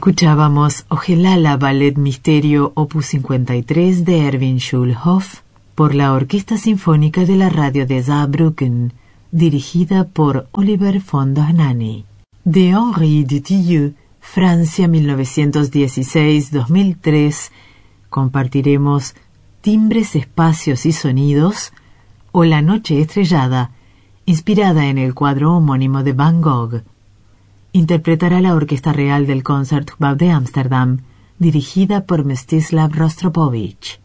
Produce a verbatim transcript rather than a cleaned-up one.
Escuchábamos Ojelala Ballet Misterio opus cincuenta y tres de Erwin Schulhoff por la Orquesta Sinfónica de la Radio de Saarbrücken, dirigida por Oliver von Dohnanyi. De Henri Dutilleux, Francia mil novecientos dieciséis a dos mil tres, compartiremos Timbres, Espacios y Sonidos o La Noche Estrellada, inspirada en el cuadro homónimo de Van Gogh. Interpretará la Orquesta Real del Concertgebouw de Ámsterdam, dirigida por Mstislav Rostropovich.